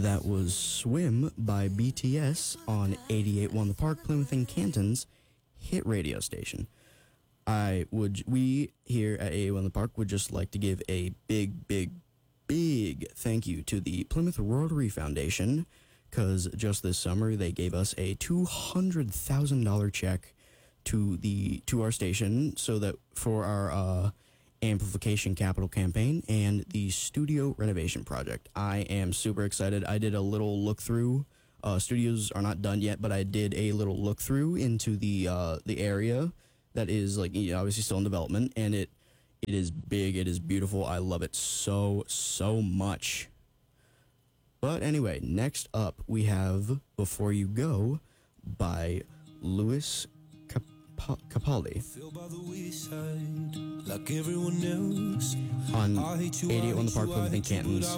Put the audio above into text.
That was Swim by BTS on 88.1 The Park, Plymouth and Canton's hit radio station. We here at 88.1 The Park would just like to give a big thank you to the Plymouth Rotary Foundation, because just this summer they gave us a $200,000 check to our station, so that for our amplification capital campaign and the studio renovation project. I am super excited. I did a little look through. Studios are not done yet, but I did a little look through into the area that is obviously still in development, and it is big. It is beautiful. I love it so much. But anyway, next up we have "Before You Go" by Louis Capaldi like everyone else. on 88 on the Park, Plymouth and Canton's